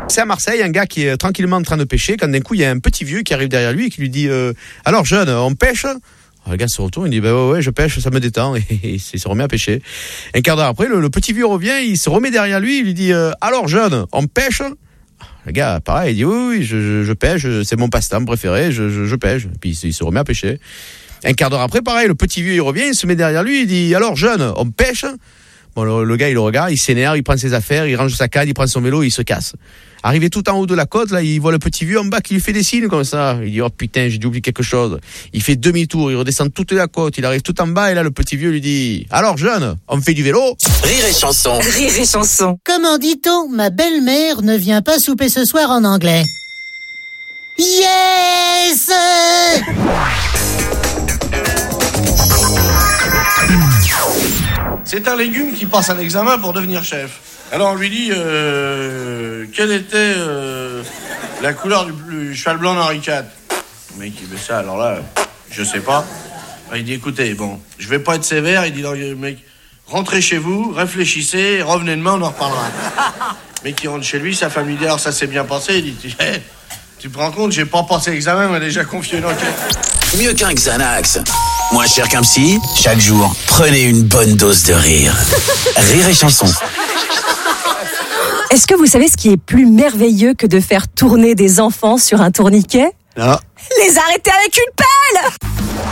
C'est à Marseille, un gars qui est tranquillement en train de pêcher, quand d'un coup il y a un petit vieux qui arrive derrière lui et qui lui dit alors jeune, on pêche? Le gars se retourne, il dit ouais, je pêche, ça me détend, et il se remet à pêcher. Un quart d'heure après, le petit vieux revient, il se remet derrière lui, il lui dit alors jeune, on pêche? Le gars, pareil, il dit oui, je pêche, c'est mon passe-temps préféré, je pêche. Et puis il se remet à pêcher. Un quart d'heure après, pareil, le petit vieux il revient, il se met derrière lui, il dit alors jeune, on pêche? Bon, le gars il le regarde, il s'énerve, il prend ses affaires, il range sa canne, il prend son vélo, il se casse. Arrivé tout en haut de la côte, là, il voit le petit vieux en bas qui lui fait des signes comme ça. Il dit oh putain, j'ai dû oublier quelque chose. Il fait demi-tour, il redescend toute la côte, il arrive tout en bas et là le petit vieux lui dit alors jeune, on fait du vélo? Rire et chanson. Rire et chanson. Comment dit-on, ma belle-mère ne vient pas souper ce soir en anglais? Yes! C'est un légume qui passe un examen pour devenir chef. Alors on lui dit quelle était la couleur du cheval blanc d'Henri IV. Le mec il dit ça, alors là, je sais pas. Il dit écoutez, bon, je vais pas être sévère, il dit non, le mec, rentrez chez vous, réfléchissez, revenez demain, on en reparlera. Le mec il rentre chez lui, sa femme lui dit alors ça s'est bien passé, il dit tu te rends compte, j'ai pas passé l'examen, mais déjà confié une enquête. Mieux qu'un Xanax. Moins cher qu'un psy. Chaque jour, prenez une bonne dose de rire. Rire et chanson. Est-ce que vous savez ce qui est plus merveilleux que de faire tourner des enfants sur un tourniquet? Non. Les arrêter avec une pelle!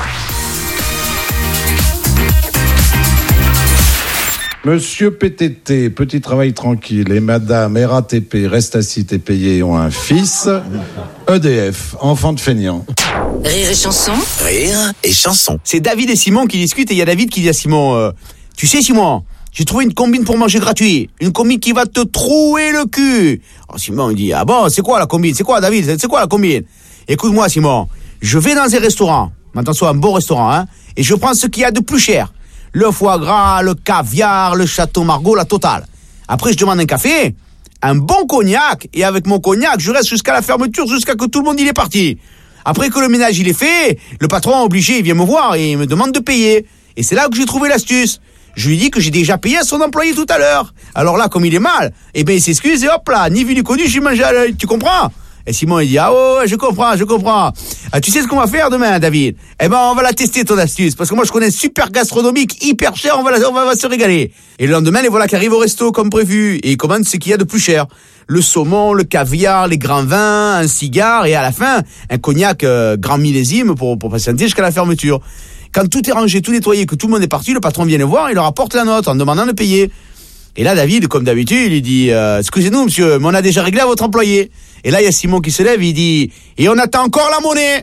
Monsieur PTT, petit travail tranquille, et madame RATP, reste assis et payé, ont un fils. EDF, enfant de feignant. Rire et chanson. Rire et chanson. C'est David et Simon qui discutent et il y a David qui dit à Simon tu sais Simon, j'ai trouvé une combine pour manger gratuit. Une combine qui va te trouer le cul. Alors Simon il dit ah bon, c'est quoi la combine? C'est quoi David? C'est quoi la combine? Écoute-moi Simon, je vais dans un restaurant, attention un bon restaurant, hein, et je prends ce qu'il y a de plus cher. Le foie gras, le caviar, le château Margaux, la totale. Après je demande un café, un bon cognac, et avec mon cognac je reste jusqu'à la fermeture, jusqu'à que tout le monde il est parti. Après que le ménage il est fait, le patron obligé il vient me voir et il me demande de payer. Et c'est là que j'ai trouvé l'astuce. Je lui dis que j'ai déjà payé à son employé tout à l'heure. Alors là, comme il est mal, eh ben il s'excuse et hop là, ni vu ni connu, j'ai mangé à l'œil. Tu comprends? Et Simon il dit ah ouais, je comprends. Ah, tu sais ce qu'on va faire demain, David? Eh ben on va la tester ton astuce parce que moi je connais un super gastronomique hyper cher, on va se régaler. Et le lendemain les voilà qui arrivent au resto comme prévu et ils commandent ce qu'il y a de plus cher. Le saumon, le caviar, les grands vins, un cigare et à la fin un cognac grand millésime pour patienter jusqu'à la fermeture. Quand tout est rangé, tout nettoyé, que tout le monde est parti, le patron vient le voir, il leur apporte la note en demandant de payer. Et là, David, comme d'habitude, il dit excusez-nous, monsieur, mais on a déjà réglé à votre employé. Et là, il y a Simon qui se lève, il dit et on attend encore la monnaie.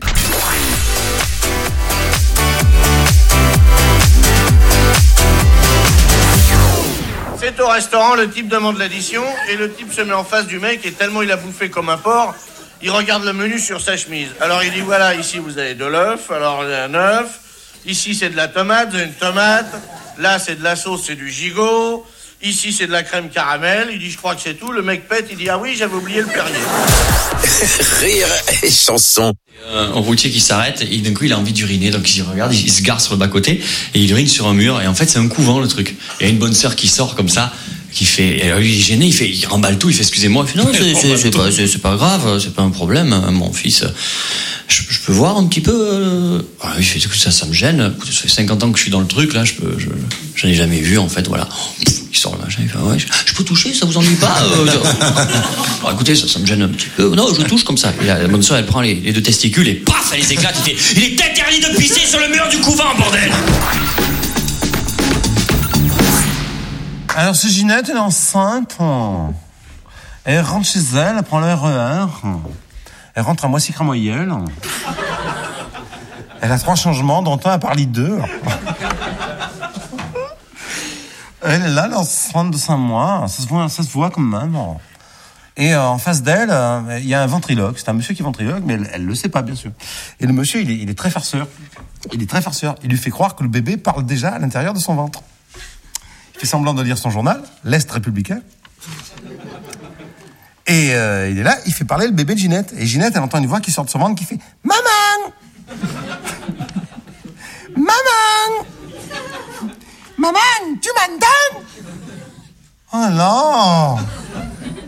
C'est au restaurant, le type demande l'addition et le type se met en face du mec et tellement il a bouffé comme un porc, il regarde le menu sur sa chemise. Alors il dit voilà, ici vous avez de l'œuf, alors un œuf, ici c'est de la tomate, vous avez une tomate, là c'est de la sauce, c'est du gigot. Ici, c'est de la crème caramel. Il dit, je crois que c'est tout. Le mec pète, il dit, ah oui, j'avais oublié le Perrier. Rire et chanson. Un routier qui s'arrête et d'un coup, il a envie d'uriner. Donc, il regarde, il se gare sur le bas-côté et il urine sur un mur. Et en fait, c'est un couvent, le truc. Il y a une bonne sœur qui sort comme ça, qui fait... Et alors, il est gêné, il remballe tout, il fait, excusez-moi. Il fait, non, c'est pas grave, c'est pas un problème, mon fils. Je peux voir un petit peu Ah oui, ça me gêne. Ça fait 50 ans que je suis dans le truc, là, j'en ai jamais vu, en fait, voilà. Il sort là, il fait, ouais, je peux toucher, ça vous ennuie pas Alors, écoutez, ça me gêne un petit peu. Non, je touche comme ça. Et la bonne soeur, elle prend les deux testicules et paf, elle les éclate. Il fait, il est interdit de pisser sur le mur du couvent, bordel. Alors, c'est Ginette, elle est enceinte. Elle rentre chez elle, elle prend le RER. Elle rentre à Moissy-Cramoyel. Elle a 3 changements, dont un à Paris 2. Elle est là, elle est enceinte de 5 mois. Ça se voit quand même. Et en face d'elle, il y a un ventriloque. C'est un monsieur qui est ventriloque, mais elle le sait pas, bien sûr. Et le monsieur, il est très farceur. Il lui fait croire que le bébé parle déjà à l'intérieur de son ventre. Il fait semblant de lire son journal, l'Est républicain. Et il est là, il fait parler le bébé de Ginette. Et Ginette, elle entend une voix qui sort de son ventre qui fait « Maman ! Maman ! Maman, tu m'entends ?» Oh non !